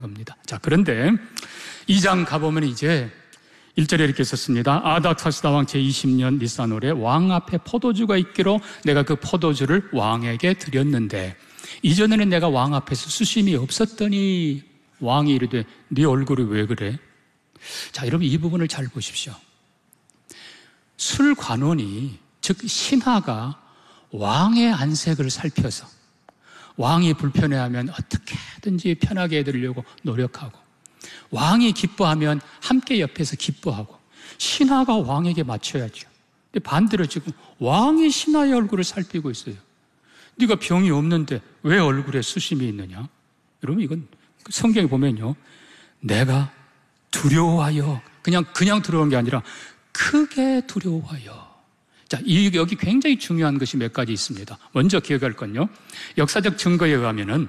겁니다. 자, 그런데 2장 가보면 이제 1절에 이렇게 썼습니다. 아닥사스다 왕 제20년 니산월에 왕 앞에 포도주가 있기로 내가 그 포도주를 왕에게 드렸는데 이전에는 내가 왕 앞에서 수심이 없었더니 왕이 이르되 네 얼굴이 왜 그래? 자, 여러분 이 부분을 잘 보십시오. 술관원이 즉 신하가 왕의 안색을 살펴서 왕이 불편해하면 어떻게든지 편하게 해드리려고 노력하고 왕이 기뻐하면 함께 옆에서 기뻐하고 신하가 왕에게 맞춰야죠. 근데 반대로 지금 왕이 신하의 얼굴을 살피고 있어요. 네가 병이 없는데 왜 얼굴에 수심이 있느냐? 여러분 이건 성경에 보면요, 내가 두려워하여 그냥 두려운 게 아니라 크게 두려워하여. 자, 여기 굉장히 중요한 것이 몇 가지 있습니다. 먼저 기억할 건요, 역사적 증거에 의하면은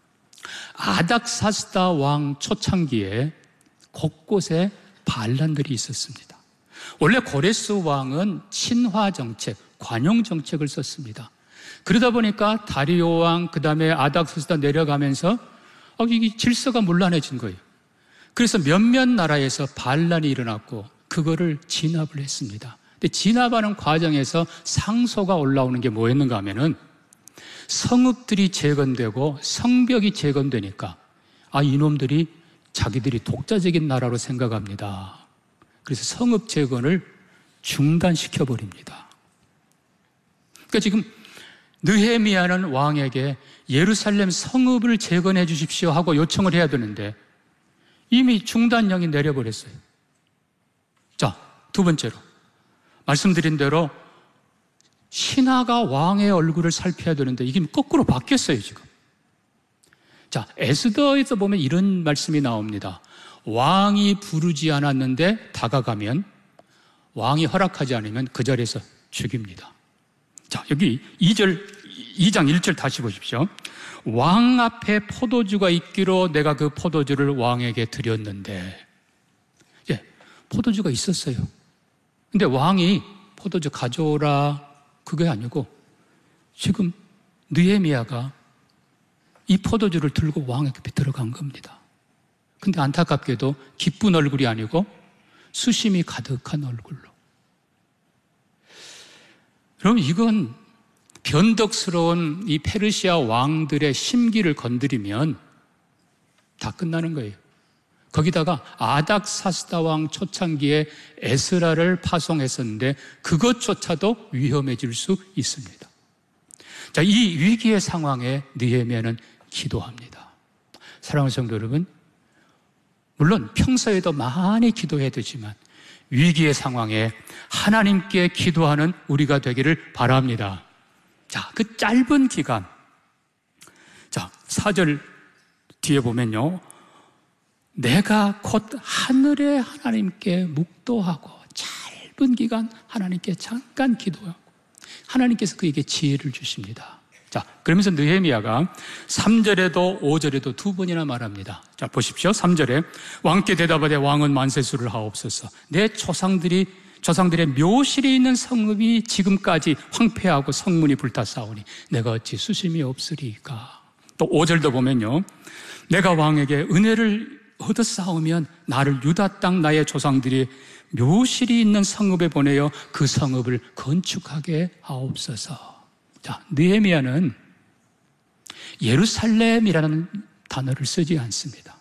아닥사스다 왕 초창기에 곳곳에 반란들이 있었습니다. 원래 고레스 왕은 친화 정책, 관용 정책을 썼습니다. 그러다 보니까 다리오 왕, 그 다음에 아닥사스다 내려가면서 이게 질서가 문란해진 거예요. 그래서 몇몇 나라에서 반란이 일어났고 그거를 진압을 했습니다. 근데 진압하는 과정에서 상소가 올라오는 게 뭐였는가 하면은 성읍들이 재건되고 성벽이 재건되니까 이놈들이 자기들이 독자적인 나라로 생각합니다. 그래서 성읍 재건을 중단시켜버립니다. 그러니까 지금 느헤미야는 왕에게 예루살렘 성읍을 재건해 주십시오 하고 요청을 해야 되는데 이미 중단령이 내려버렸어요. 자, 두 번째로 말씀드린 대로 신하가 왕의 얼굴을 살펴야 되는데 이게 거꾸로 바뀌었어요 지금. 자, 에스더에서 보면 이런 말씀이 나옵니다. 왕이 부르지 않았는데 다가가면 왕이 허락하지 않으면 그 자리에서 죽입니다. 자, 여기 2장 1절 다시 보십시오. 왕 앞에 포도주가 있기로 내가 그 포도주를 왕에게 드렸는데, 포도주가 있었어요. 근데 왕이 포도주 가져오라 그게 아니고 지금 느헤미야가 이 포도주를 들고 왕 앞에 들어간 겁니다. 근데 안타깝게도 기쁜 얼굴이 아니고 수심이 가득한 얼굴로. 여러분 이건 변덕스러운 이 페르시아 왕들의 심기를 건드리면 다 끝나는 거예요. 거기다가 아닥사스다 왕 초창기에 에스라를 파송했었는데 그것조차도 위험해질 수 있습니다. 자, 이 위기의 상황에 느헤미야는 기도합니다. 사랑하는 성도 여러분, 물론 평소에도 많이 기도해야 되지만 위기의 상황에 하나님께 기도하는 우리가 되기를 바랍니다. 자, 그 짧은 기간, 자, 4절 뒤에 보면요, 내가 곧 하늘의 하나님께 묵도하고 짧은 기간 하나님께 잠깐 기도하고 하나님께서 그에게 지혜를 주십니다. 자, 그러면서 느헤미야가 3절에도 5절에도 두 번이나 말합니다. 자, 보십시오. 3절에 왕께 대답하되 왕은 만세수를 하옵소서. 내 조상들의 묘실이 있는 성읍이 지금까지 황폐하고 성문이 불타싸우니 내가 어찌 수심이 없으리까. 또 5절도 보면요, 내가 왕에게 은혜를 얻어싸우면 나를 유다 땅 나의 조상들이 묘실이 있는 성읍에 보내어 그 성읍을 건축하게 하옵소서. 자, 느헤미야는 예루살렘이라는 단어를 쓰지 않습니다.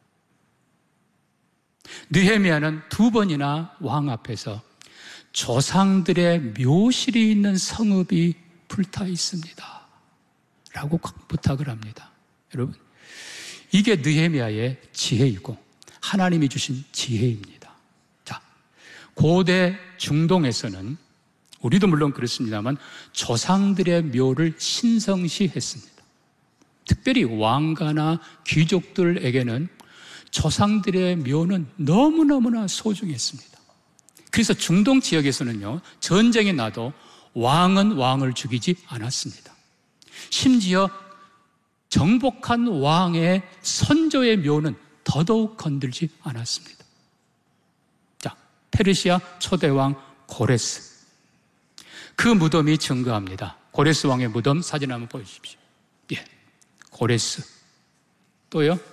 느헤미야는 두 번이나 왕 앞에서 조상들의 묘실이 있는 성읍이 불타 있습니다 라고 부탁을 합니다. 여러분, 이게 느헤미야의 지혜이고 하나님이 주신 지혜입니다. 자, 고대 중동에서는 우리도 물론 그렇습니다만 조상들의 묘를 신성시했습니다. 특별히 왕가나 귀족들에게는 조상들의 묘는 너무너무나 소중했습니다. 그래서 중동 지역에서는요, 전쟁이 나도 왕은 왕을 죽이지 않았습니다. 심지어 정복한 왕의 선조의 묘는 더더욱 건들지 않았습니다. 자, 페르시아 초대왕 고레스. 그 무덤이 증거합니다. 고레스 왕의 무덤 사진 한번 보여주십시오. 고레스. 또요?